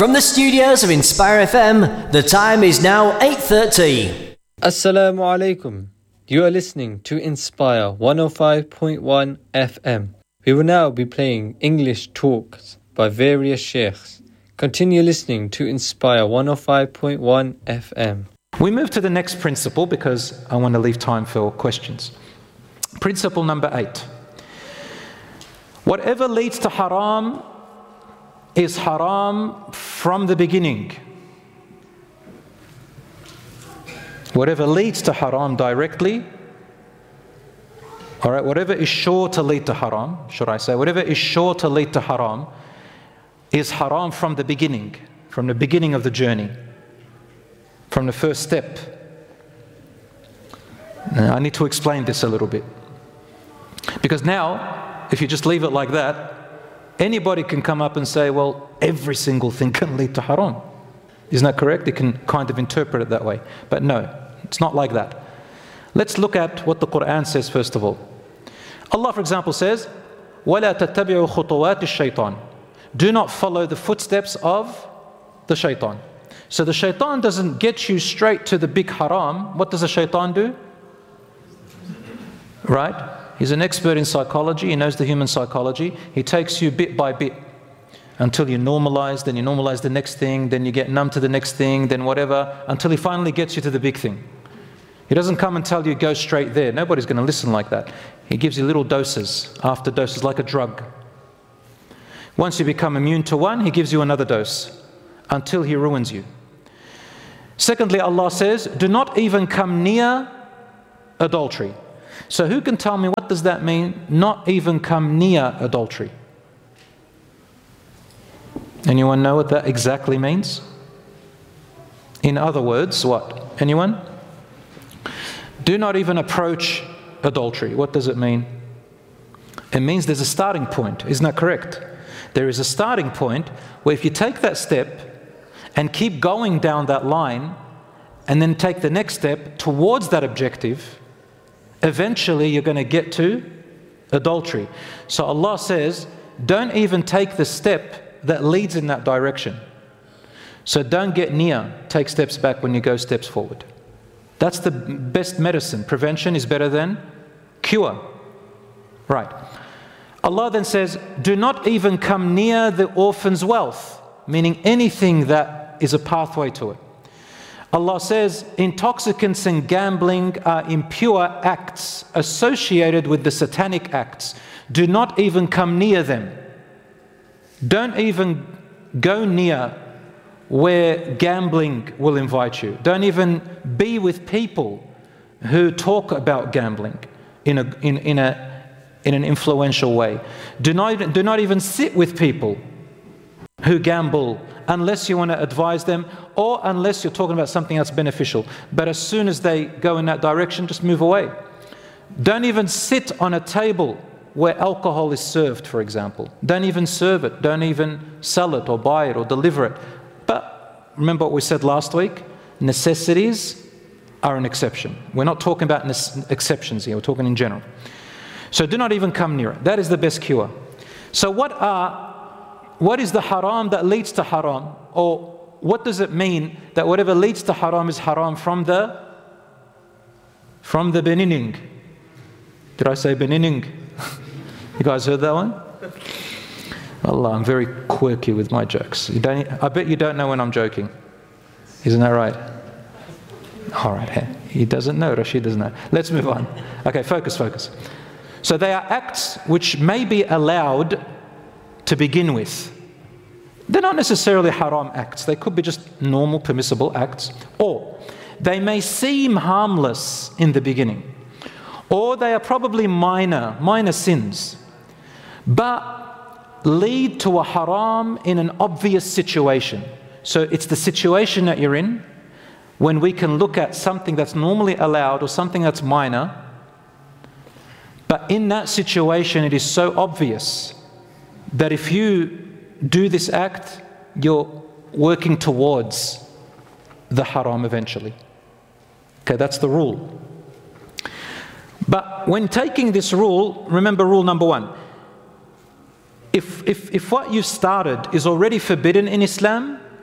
From the studios of Inspire FM, the time is now 8:30. Assalamu alaikum. You are listening to Inspire 105.1 FM. We will now be playing English talks by various sheikhs. Continue listening to Inspire 105.1 FM. We move to the next principle because I want to leave time for questions. Principle number 8. Whatever leads to haram is haram from the beginning. Whatever leads to haram directly, all right, whatever is sure to lead to haram, should I say, whatever is sure to lead to haram is haram from the beginning of the journey, from the first step. Now, I need to explain this a little bit. Because now, if you just leave it like that, anybody can come up and say, well, every single thing can lead to haram. Isn't that correct? You can kind of interpret it that way. But no, it's not like that. Let's look at what the Quran says first of all. Allah, for example, says, وَلَا تَتَّبِعُوا خُطُوَاتِ الشَّيْطَانِ. Do not follow the footsteps of the shaitan. So the shaitan doesn't get you straight to the big haram. What does the shaitan do? Right? He's an expert in psychology. He knows the human psychology. He takes you bit by bit until you normalize, then you normalize the next thing, then you get numb to the next thing, then whatever, until he finally gets you to the big thing. He doesn't come and tell you go straight there. Nobody's going to listen like that. He gives you little doses, after doses, like a drug. Once you become immune to one, he gives you another dose until he ruins you. Secondly, Allah says, do not even come near adultery. So who can tell me what does that mean, not even come near adultery? Anyone know what that exactly means? In other words, what? Anyone? Do not even approach adultery. What does it mean? It means there's a starting point. Isn't that correct? There is a starting point where if you take that step and keep going down that line and then take the next step towards that objective, eventually you're going to get to adultery. So Allah says, don't even take the step that leads in that direction. So don't get near, take steps back when you go steps forward. That's the best medicine. Prevention is better than cure. Right. Allah then says, do not even come near the orphan's wealth, meaning anything that is a pathway to it. Allah says, intoxicants and gambling are impure acts associated with the satanic acts. Do not even come near them. Don't even go near where gambling will invite you. Don't even be with people who talk about gambling in an influential way. Do not even sit with people who gamble unless you want to advise them or unless you're talking about something that's beneficial. But as soon as they go in that direction, just move away. Don't even sit on a table where alcohol is served, for example. Don't even serve it. Don't even sell it or buy it or deliver it. But remember what we said last week? Necessities are an exception. We're not talking about exceptions here. We're talking in general. So do not even come near it. That is the best cure. So what is the haram that leads to haram? Or what does it mean that whatever leads to haram is haram from the beginning? Did I say beginning? You guys heard that one? Allah, I'm very quirky with my jokes. I bet you don't know when I'm joking. Isn't that right? All right. He doesn't know. Rashid doesn't know. Let's move on. Okay, focus. So they are acts which may be allowed to begin with. They're not necessarily haram acts. They could be just normal, permissible acts. Or they may seem harmless in the beginning. Or they are probably minor sins, but lead to a haram in an obvious situation. So it's the situation that you're in when we can look at something that's normally allowed or something that's minor, but in that situation it is so obvious that if you do this act, you're working towards the haram eventually. Okay, that's the rule. But when taking this rule, remember rule number 1. If what you started is already forbidden in Islam,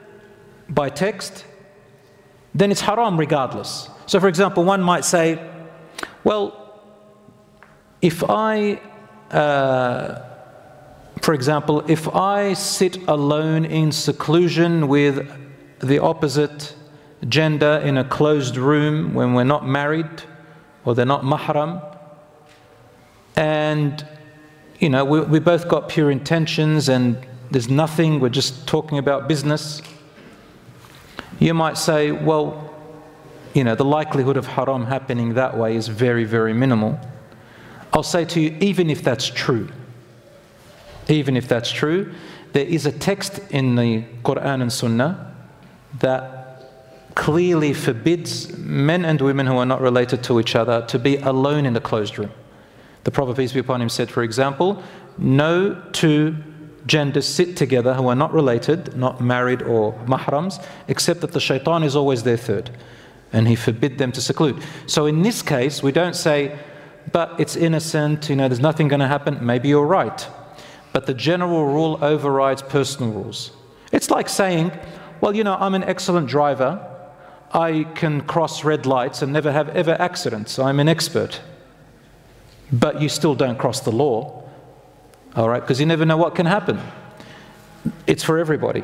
by text, then it's haram regardless. So for example, one might say, well, if I sit alone in seclusion with the opposite gender in a closed room when we're not married or they're not mahram, and we both got pure intentions and there's nothing, we're just talking about business, you might say, well, the likelihood of haram happening that way is very, very minimal. I'll say to you, even if that's true, there is a text in the Quran and Sunnah that clearly forbids men and women who are not related to each other to be alone in a closed room. The Prophet, peace be upon him, said, for example, no two genders sit together who are not related, not married or mahrams, except that the shaitan is always their third. And he forbid them to seclude. So in this case, we don't say, but it's innocent, there's nothing going to happen. Maybe you're right. But the general rule overrides personal rules. It's like saying, well, I'm an excellent driver. I can cross red lights and never have ever accidents. I'm an expert. But you still don't cross the law. All right? Because you never know what can happen. It's for everybody.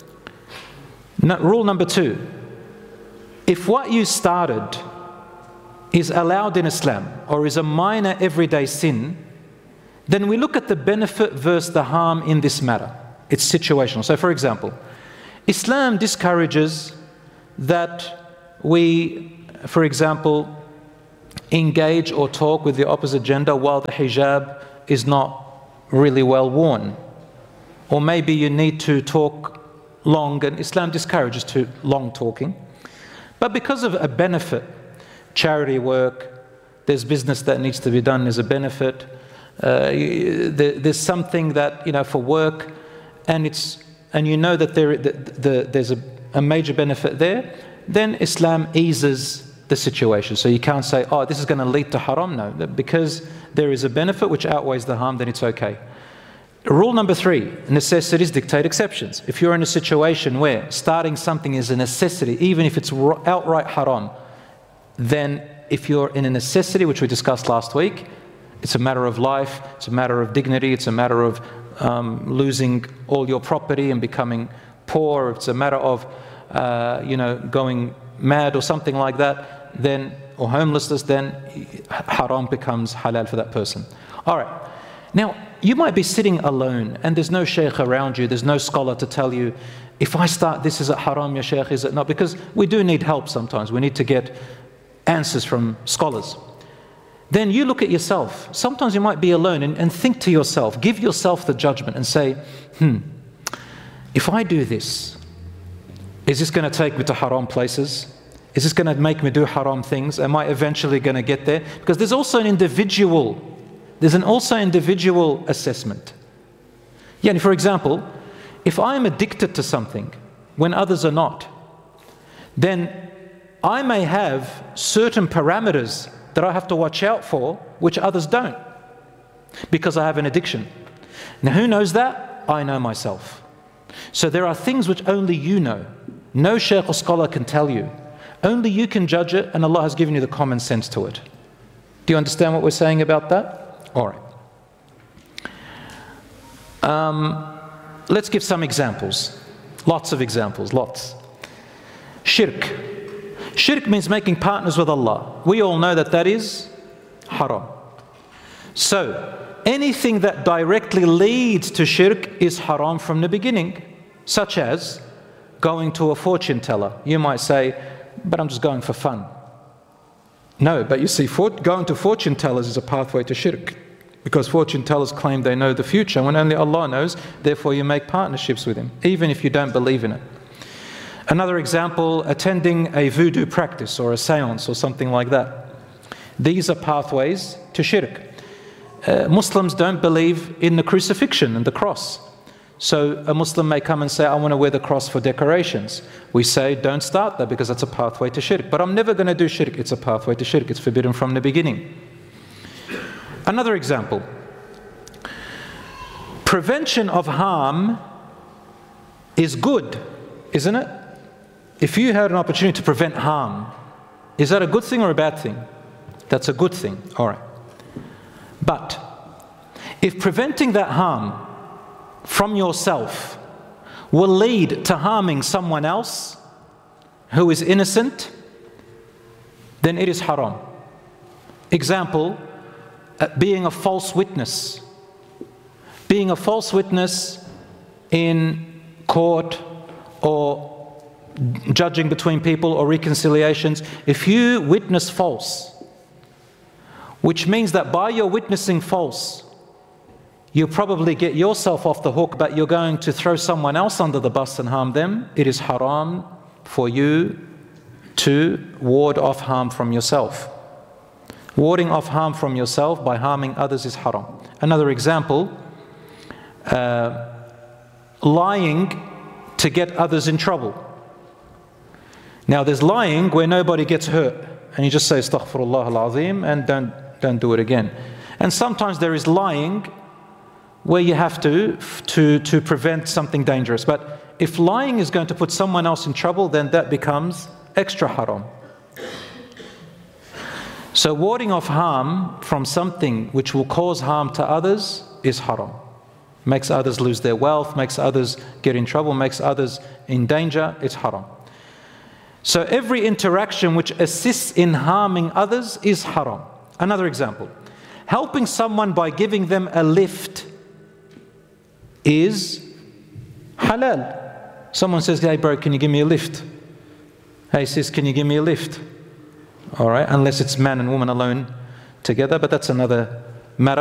Rule number 2. If what you started is allowed in Islam or is a minor everyday sin, then we look at the benefit versus the harm in this matter. It's situational. So for example, Islam discourages that we, for example, engage or talk with the opposite gender while the hijab is not really well worn. Or maybe you need to talk long, and Islam discourages too long talking. But because of a benefit, charity work, there's business that needs to be done as a benefit, there's something that, for work, and that there's a major benefit there, then Islam eases the situation. So you can't say, oh, this is going to lead to haram. No, because there is a benefit which outweighs the harm, then it's okay. Rule number 3, necessities dictate exceptions. If you're in a situation where starting something is a necessity, even if it's outright haram, then if you're in a necessity, which we discussed last week, it's a matter of life, it's a matter of dignity, it's a matter of losing all your property and becoming poor, it's a matter of going mad or something like that, then, or homelessness, then haram becomes halal for that person. All right. Now, you might be sitting alone and there's no shaykh around you, there's no scholar to tell you, if I start this, is it haram, ya shaykh, is it not? Because we do need help sometimes. We need to get answers from scholars. Then you look at yourself. Sometimes you might be alone and think to yourself, give yourself the judgment and say, if I do this, is this going to take me to haram places? Is this going to make me do haram things? Am I eventually going to get there? Because there's also an individual assessment. Yeah, for example, if I am addicted to something when others are not, then I may have certain parameters that I have to watch out for, which others don't, because I have an addiction. Now, who knows that? I know myself. So there are things which only you know. No shaykh or scholar can tell you. Only you can judge it, and Allah has given you the common sense to it. Do you understand what we're saying about that? All right. Let's give some examples. Lots of examples, lots. Shirk. Shirk means making partners with Allah. We all know that is haram. So, anything that directly leads to shirk is haram from the beginning, such as going to a fortune teller. You might say, but I'm just going for fun. No, but you see, going to fortune tellers is a pathway to shirk, because fortune tellers claim they know the future when only Allah knows, therefore you make partnerships with Him, even if you don't believe in it. Another example, attending a voodoo practice or a seance or something like that. These are pathways to shirk. Muslims don't believe in the crucifixion and the cross. So a Muslim may come and say, I want to wear the cross for decorations. We say, don't start that because that's a pathway to shirk. But I'm never going to do shirk. It's a pathway to shirk. It's forbidden from the beginning. Another example. Prevention of harm is good, isn't it? if you had an opportunity to prevent harm, is that a good thing or a bad thing? That's a good thing, all right. But if preventing that harm from yourself will lead to harming someone else who is innocent, then it is haram. Example, being a false witness. Being a false witness in court or judging between people or reconciliations. If you witness false, which means that by your witnessing false, you probably get yourself off the hook, but you're going to throw someone else under the bus and harm them, it is haram for you to ward off harm from yourself. Warding off harm from yourself by harming others is haram. Another example, lying to get others in trouble. Now there's lying where nobody gets hurt and you just say astaghfirullah al-azim and don't do it again. And sometimes there is lying where you have to prevent something dangerous. But if lying is going to put someone else in trouble, then that becomes extra haram. So warding off harm from something which will cause harm to others is haram. Makes others lose their wealth, makes others get in trouble, makes others in danger, it's haram. So every interaction which assists in harming others is haram. Another example, helping someone by giving them a lift is halal. Someone says, hey bro, can you give me a lift? Hey sis, can you give me a lift? All right, unless it's man and woman alone together, but that's another matter.